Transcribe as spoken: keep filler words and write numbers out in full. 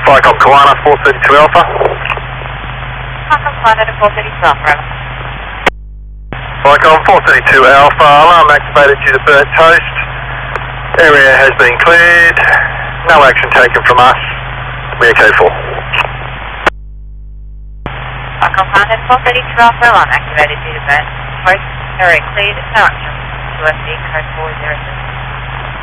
Flycom Kiwana, four thirty-two Alpha. Flycom Kiwana to four thirty-two Alpha. Flycom four thirty-two Alpha, alarm activated due to burnt toast. Area has been cleared. No action taken from us. We are K four. Flycom Kiwana to four thirty-two Alpha, alarm activated due to burnt toast. Area cleared. No action. U S D code four zero six.